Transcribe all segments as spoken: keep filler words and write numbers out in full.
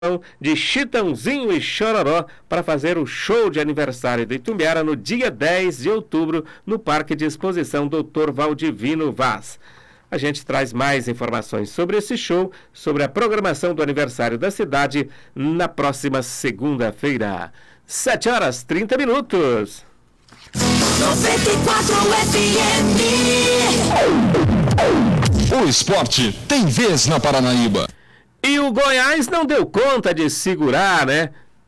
de Chitãozinho e Chororó para fazer o show de aniversário de Itumbiara no dia dez de outubro no Parque de Exposição doutor Valdivino Vaz. A gente traz mais informações sobre esse show, sobre a programação do aniversário da cidade na próxima segunda-feira. sete horas e trinta minutos. noventa e quatro F M. O esporte tem vez na Paranaíba. E o Goiás não deu conta de segurar, né?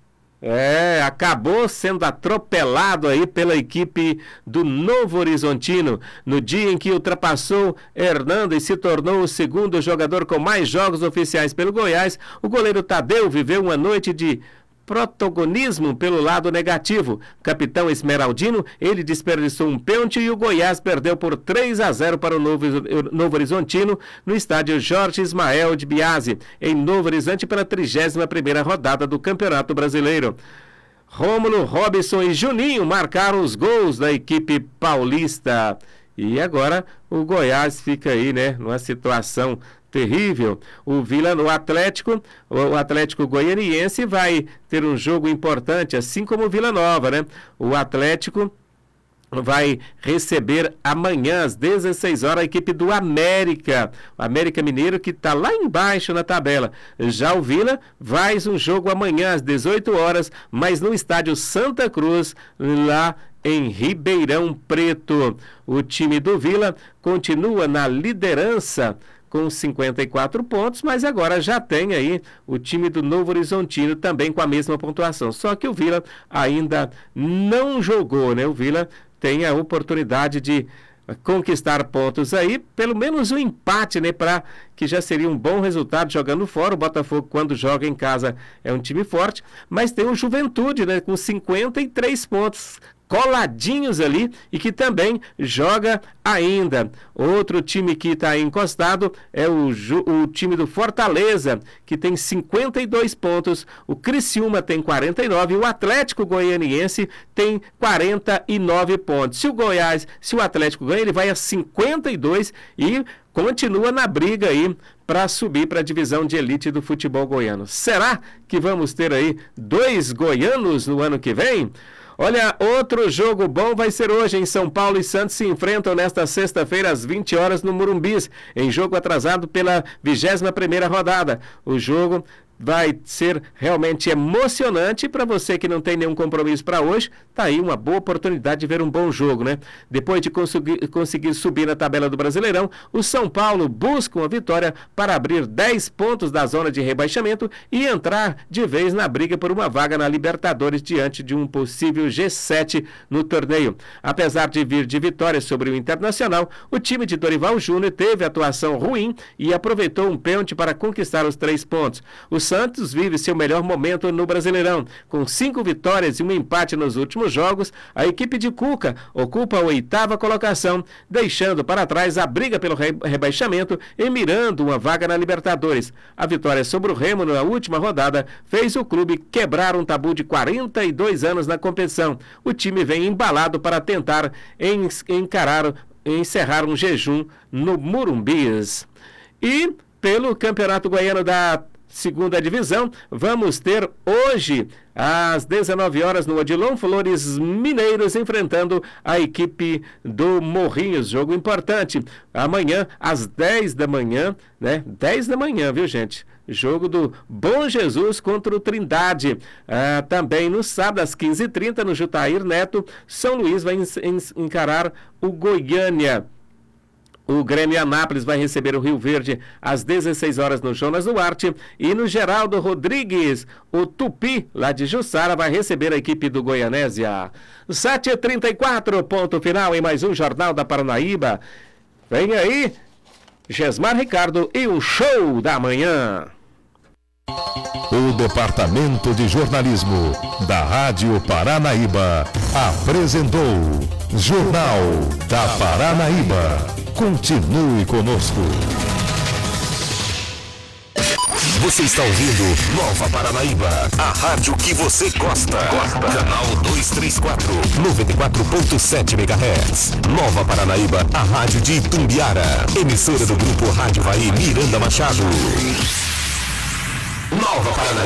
É, acabou sendo atropelado aí pela equipe do Novo Horizontino. No dia em que ultrapassou Hernando e se tornou o segundo jogador com mais jogos oficiais pelo Goiás, o goleiro Tadeu viveu uma noite de protagonismo pelo lado negativo. Capitão Esmeraldino, ele desperdiçou um pênalti e o Goiás perdeu por três a zero para o Novo, Novo Horizontino no estádio Jorge Ismael de Biase, em Novo Horizonte, pela trigésima primeira rodada do Campeonato Brasileiro. Rômulo, Robson e Juninho marcaram os gols da equipe paulista. E agora o Goiás fica aí, né, numa situação terrível. O Vila no Atlético, o Atlético Goianiense vai ter um jogo importante, assim como o Vila Nova, né? O Atlético vai receber amanhã às dezesseis horas a equipe do América, o América Mineiro, que está lá embaixo na tabela. Já o Vila vai um jogo amanhã às dezoito horas, mas no estádio Santa Cruz, lá em Ribeirão Preto. O time do Vila continua na liderança com cinquenta e quatro pontos, mas agora já tem aí o time do Novo Horizontino também com a mesma pontuação. Só que o Vila ainda não jogou, né? O Vila tem a oportunidade de conquistar pontos aí, pelo menos um empate, né? Para que já seria um bom resultado jogando fora. O Botafogo, quando joga em casa, é um time forte, mas tem o Juventude, né? Com cinquenta e três pontos coladinhos ali e que também joga ainda. Outro time que está encostado é o, o time do Fortaleza, que tem cinquenta e dois pontos, o Criciúma tem quarenta e nove, o Atlético Goianiense tem quarenta e nove pontos. Se o Goiás, se o Atlético ganha, ele vai a cinquenta e dois e continua na briga aí para subir para a divisão de elite do futebol goiano. Será que vamos ter aí dois goianos no ano que vem? Olha, outro jogo bom vai ser hoje em São Paulo e Santos se enfrentam nesta sexta-feira às vinte horas no Murumbis, em jogo atrasado pela vigésima primeira rodada. O jogo vai ser realmente emocionante. Para você que não tem nenhum compromisso para hoje, tá aí uma boa oportunidade de ver um bom jogo, né? Depois de conseguir, conseguir subir na tabela do Brasileirão, o São Paulo busca uma vitória para abrir dez pontos da zona de rebaixamento e entrar de vez na briga por uma vaga na Libertadores diante de um possível G sete no torneio. Apesar de vir de vitória sobre o Internacional, o time de Dorival Júnior teve atuação ruim e aproveitou um pênalti para conquistar os três pontos. O Santos vive seu melhor momento no Brasileirão. Com cinco vitórias e um empate nos últimos jogos, a equipe de Cuca ocupa a oitava colocação, deixando para trás a briga pelo rebaixamento e mirando uma vaga na Libertadores. A vitória sobre o Remo na última rodada fez o clube quebrar um tabu de quarenta e dois anos na competição. O time vem embalado para tentar encarar, encerrar um jejum no Murumbis. E pelo Campeonato Goiano da Segunda divisão, vamos ter hoje, às dezenove horas, no Odilon Flores Mineiros, enfrentando a equipe do Morrinhos. Jogo importante. Amanhã, às dez da manhã, né? dez da manhã, viu, gente? Jogo do Bom Jesus contra o Trindade. Ah, também no sábado, às quinze e trinta, no Jutair Neto, São Luís vai encarar o Goiânia. O Grêmio Anápolis vai receber o Rio Verde às dezesseis horas no Jonas Duarte e no Geraldo Rodrigues, o Tupi, lá de Jussara, vai receber a equipe do Goianésia. sete e trinta e quatro, ponto final em mais um Jornal da Paranaíba. Vem aí, Gesmar Ricardo e o Show da Manhã. O Departamento de Jornalismo da Rádio Paranaíba apresentou Jornal da Paranaíba. Continue conosco. Você está ouvindo Nova Paranaíba, a rádio que você gosta. Gosta. Canal duzentos e trinta e quatro, noventa e quatro ponto sete megahertz. Nova Paranaíba, a rádio de Itumbiara. Emissora do grupo Rádio Vai Miranda Machado. Nova Paranaíba.